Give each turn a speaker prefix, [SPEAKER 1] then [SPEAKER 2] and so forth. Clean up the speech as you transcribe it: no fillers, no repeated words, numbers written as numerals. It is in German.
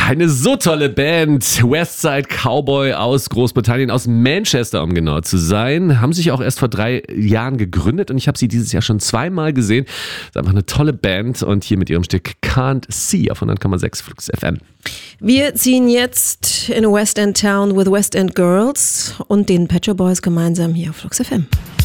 [SPEAKER 1] Eine so tolle Band, Westside Cowboy aus Großbritannien, aus Manchester, um genau zu sein. Haben sich auch erst vor 3 Jahren gegründet und ich habe sie dieses Jahr schon 2-mal gesehen. Ist einfach eine tolle Band und hier mit ihrem Stück Can't See auf 100,6 Flux FM.
[SPEAKER 2] Wir ziehen jetzt in a West End Town with West End Girls und den Pet Shop Boys gemeinsam hier auf Flux FM.